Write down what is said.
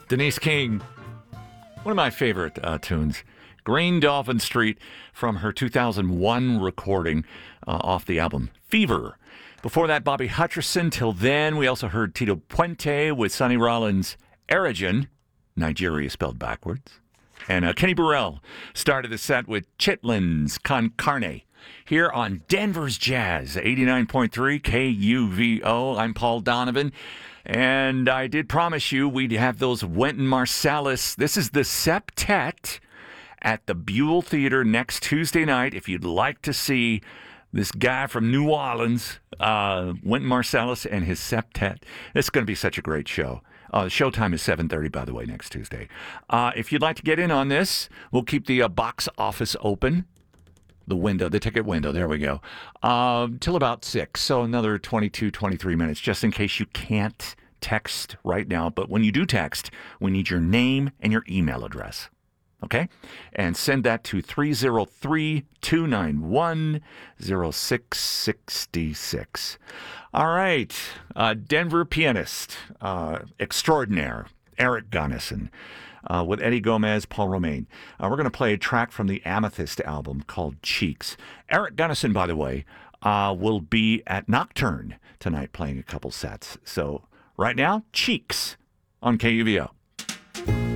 Denise King, one of my favorite tunes. Green Dolphin Street from her 2001 recording off the album Fever. Before that, Bobby Hutcherson. Till then, we also heard Tito Puente with Sonny Rollins' Erigen, Nigeria spelled backwards. And Kenny Burrell started the set with Chitlin's Con Carne here on Denver's Jazz, 89.3 KUVO. I'm Paul Donovan. And I did promise you we'd have those Wynton Marsalis. This is the septet at the Buell Theater next Tuesday night. If you'd like to see this guy from New Orleans, Wynton Marsalis and his septet, it's going to be such a great show. The showtime is 7:30, by the way, next Tuesday. If you'd like to get in on this, we'll keep the box office open. The ticket window, there we go, till about 6. So another 22, 23 minutes, just in case you can't text right now. But when you do text, we need your name and your email address. Okay? And send that to 303-291-0666. All right. Denver pianist extraordinaire, Eric Gunnison, with Eddie Gomez, Paul Romaine. We're going to play a track from the Amethyst album called Cheeks. Eric Gunnison, by the way, will be at Nocturne tonight playing a couple sets. So right now, Cheeks on KUVO.